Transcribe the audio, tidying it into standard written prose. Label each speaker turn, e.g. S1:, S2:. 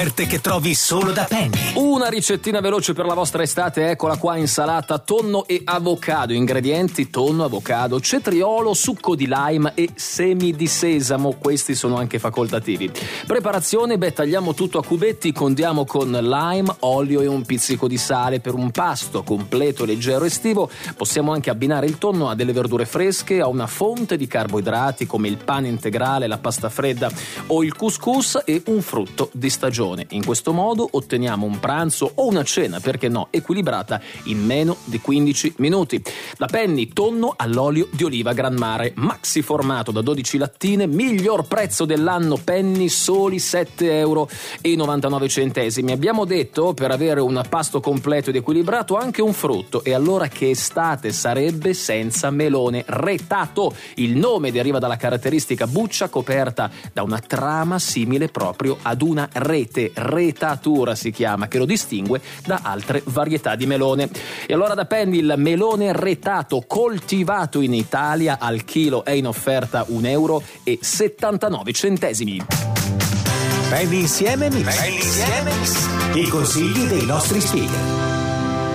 S1: Che trovi solo da Penny.
S2: Una ricettina veloce per la vostra estate, eccola qua: insalata tonno e avocado. Ingredienti: tonno, avocado, cetriolo, succo di lime e semi di sesamo. Questi sono anche facoltativi. Preparazione: tagliamo tutto a cubetti, condiamo con lime, olio e un pizzico di sale. Per un pasto completo, leggero, estivo, possiamo anche abbinare il tonno a delle verdure fresche, a una fonte di carboidrati come il pane integrale, la pasta fredda o il couscous e un frutto di stagione. In questo modo otteniamo un pranzo o una cena, perché no, equilibrata in meno di 15 minuti. Da Penny, tonno all'olio di oliva Gran Mare, maxi formato da 12 lattine, miglior prezzo dell'anno. Penny, soli €7,99. Abbiamo detto, per avere un pasto completo ed equilibrato, anche un frutto. E allora che estate sarebbe senza melone retato? Il nome deriva dalla caratteristica buccia coperta da una trama simile proprio ad una rete. Retatura si chiama, che lo distingue da altre varietà di melone. E allora da Penny il melone retato coltivato in Italia al chilo è in offerta €1,79.
S1: Penny insieme Mix. I consigli dei nostri speaker.